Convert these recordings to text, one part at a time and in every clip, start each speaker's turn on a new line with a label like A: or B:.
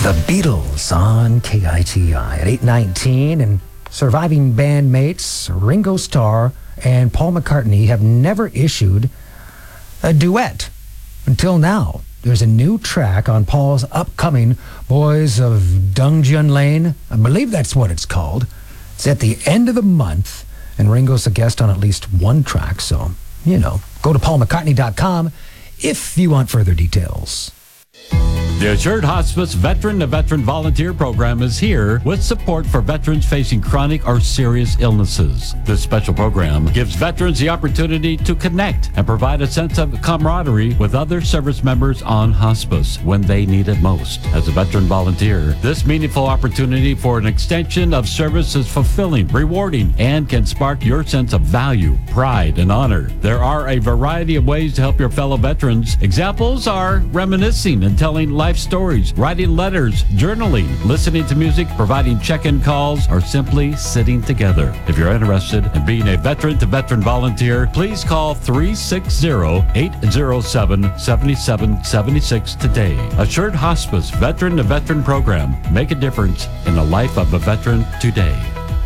A: The Beatles on KITI at 8:19, and surviving bandmates Ringo Starr and Paul McCartney have never issued a duet until now. There's a new track on Paul's upcoming Boys of Dungeon Lane. I believe that's what it's called. It's at the end of the month, and Ringo's a guest on at least one track, so, go to paulmccartney.com if you want further details.
B: The Assured Hospice Veteran-to-Veteran Volunteer Program is here with support for veterans facing chronic or serious illnesses. This special program gives veterans the opportunity to connect and provide a sense of camaraderie with other service members on hospice when they need it most. As a veteran volunteer, this meaningful opportunity for an extension of service is fulfilling, rewarding, and can spark your sense of value, pride, and honor. There are a variety of ways to help your fellow veterans. Examples are reminiscing and telling life stories, writing letters, journaling, listening to music, providing check-in calls, or simply sitting together. If you're interested in being a veteran-to-veteran volunteer, please call 360-807-7776 today. Assured Hospice Veteran-to-Veteran Program. Make a difference in the life of a veteran today.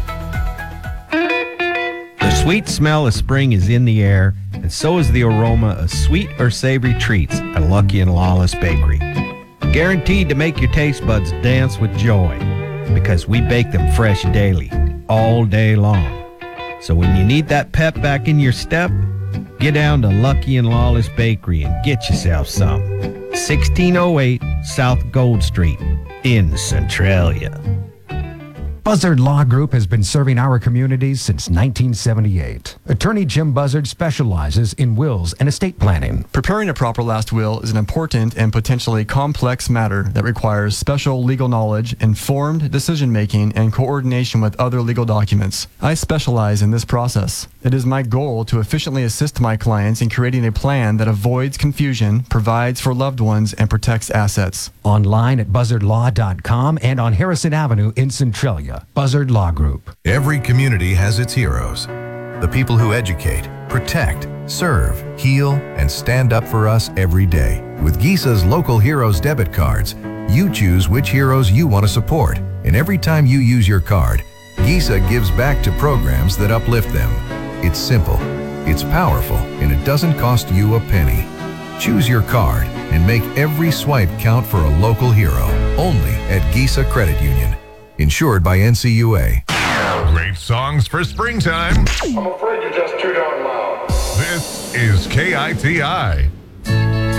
C: The sweet smell of spring is in the air, and so is the aroma of sweet or savory treats at Lucky and Lawless Bakery. Guaranteed to make your taste buds dance with joy, because we bake them fresh daily, all day long. So when you need that pep back in your step, get down to Lucky and Lawless Bakery and get yourself some. 1608 South Gold Street in Centralia.
A: Buzzard Law Group has been serving our communities since 1978. Attorney Jim Buzzard specializes in wills and estate planning.
D: Preparing a proper last will is an important and potentially complex matter that requires special legal knowledge, informed decision-making, and coordination with other legal documents. I specialize in this process. It is my goal to efficiently assist my clients in creating a plan that avoids confusion, provides for loved ones, and protects assets.
A: Online at buzzardlaw.com and on Harrison Avenue in Centralia. Buzzard Law Group.
E: Every community has its heroes. The people who educate, protect, serve, heal, and stand up for us every day. With Gisa's Local Heroes debit cards, you choose which heroes you want to support. And every time you use your card, Gisa gives back to programs that uplift them. It's simple, it's powerful, and it doesn't cost you a penny. Choose your card and make every swipe count for a local hero. Only at Gisa Credit Union. Insured by NCUA.
F: Great songs for springtime.
G: I'm afraid you're just too darn loud.
F: This is KITI.